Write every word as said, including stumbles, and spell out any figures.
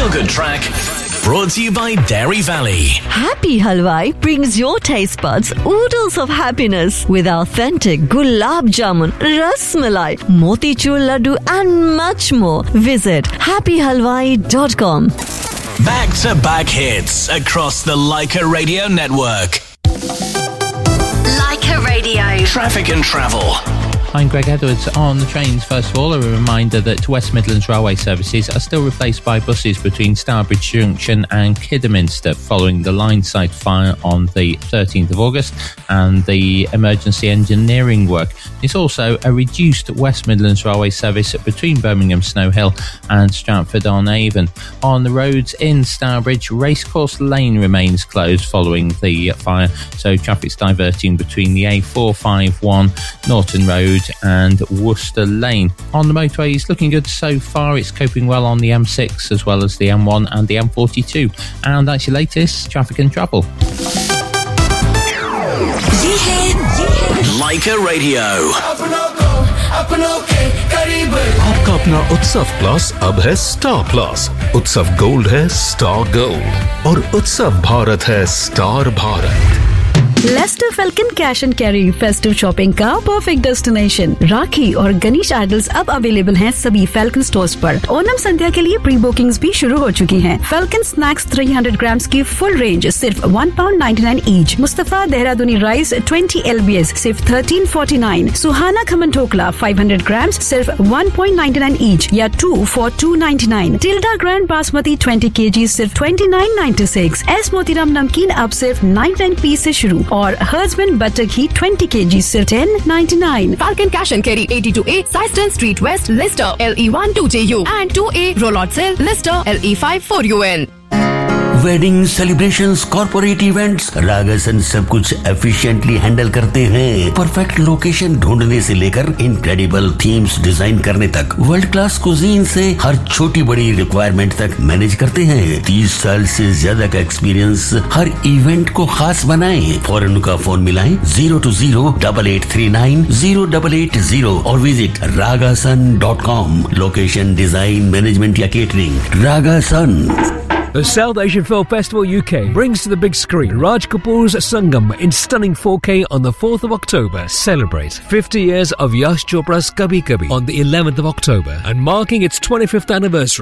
Feel Good track brought to you by Dairy Valley. Happy Halwai brings your taste buds oodles of happiness with authentic gulab jamun, ras malai, motichur laddu and much more. Visit happy halwai dot com. Back-to-back hits across the Leica Radio network. Leica Radio. Traffic and travel. I'm Greg Edwards. On the trains, first of all, a reminder that West Midlands Railway services are still replaced by buses between Stourbridge Junction and Kidderminster following the line-side fire on the thirteenth of August and the emergency engineering work. There's also a reduced West Midlands Railway service between Birmingham Snow Hill and Stratford-on-Avon. On the roads in Stourbridge, Racecourse Lane remains closed following the fire, so traffic's diverting between the A four fifty-one, Norton Road and Worcester Lane. On the motorways, looking good so far. It's coping well on the M six as well as the M one and the M forty-two. And that's your latest traffic and travel. Leica Radio. आपका अपना उत्सव plus अब है star plus. उत्सव gold है star gold और उत्सव भारत है star Bharat. Lester falcon cash and carry festive shopping का परफेक्ट डेस्टिनेशन. राखी और गणेश आइडल्स अब अवेलेबल हैं सभी फेल्कन स्टोर्स पर. ओनम संध्या के लिए प्री बुकिंग्स भी शुरू हो चुकी हैं. फेल्कन स्नैक्स तीन सौ ग्राम्स की फुल रेंज सिर्फ one pound ninety nine each. Mustafa देहरादूनी rice twenty LBS सिर्फ थर्टीन फोर्टी नाइन. सुहाना खमन ठोकला फाइव हंड्रेड ग्राम्स सिर्फ one point ninety nine each या to for to ninety nine. Tilde grand basmati twenty KG सिर्फ twenty nine ninety six. S Motiram नमकीन अब सिर्फ ninety nine P से शुरू और हर्बन बटर घी ट्वेंटी केजी सिर्फ ten ninety nine. Falcon Cash and Carry eighty two A Syston Street West, Leicester L E one two J U and two A Rollout Cell, Leicester L E five four U N. Wedding celebrations, corporate events, रागासन सब कुछ efficiently handle करते हैं. Perfect location ढूंढने से लेकर incredible themes design करने तक, world class cuisine से हर छोटी बड़ी रिक्वायरमेंट तक मैनेज करते हैं. तीस साल से ज्यादा का एक्सपीरियंस हर इवेंट को खास बनाए. फौरन उनका फोन मिलाएं zero to zero double eight three nine zero double eight zero और visit रागासन dot com. Location, design, management या catering, रागासन. The South Asian Film Festival U K brings to the big screen Raj Kapoor's Sangam in stunning four K on the fourth of October. Celebrate fifty years of Yash Chopra's Kabhi Kabhi on the eleventh of October and marking its twenty-fifth anniversary.